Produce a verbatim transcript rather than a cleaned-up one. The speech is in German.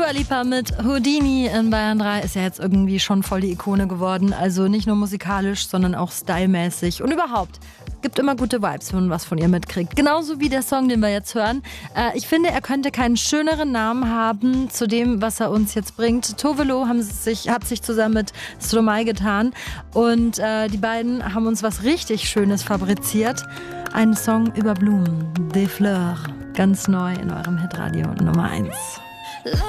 Dua Lipa mit Houdini in Bayern drei ist ja jetzt irgendwie schon voll die Ikone geworden. Also nicht nur musikalisch, sondern auch stylmäßig und überhaupt. Gibt immer gute Vibes, wenn man was von ihr mitkriegt. Genauso wie der Song, den wir jetzt hören. Äh, ich finde, er könnte keinen schöneren Namen haben zu dem, was er uns jetzt bringt. Tove Lo haben sich, hat sich zusammen mit Stromae getan. Und äh, die beiden haben uns was richtig Schönes fabriziert. Einen Song über Blumen. Des Fleurs. Ganz neu in eurem Hitradio Nummer eins.